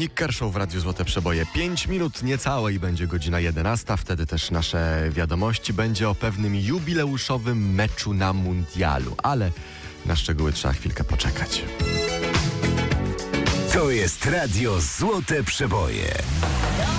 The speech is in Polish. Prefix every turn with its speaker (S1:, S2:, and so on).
S1: Nick Kershaw w Radiu Złote Przeboje. 5 minut niecałe i będzie godzina 11. Wtedy też nasze wiadomości. Będzie o pewnym jubileuszowym meczu na mundialu, ale na szczegóły trzeba chwilkę poczekać.
S2: To jest Radio Złote Przeboje.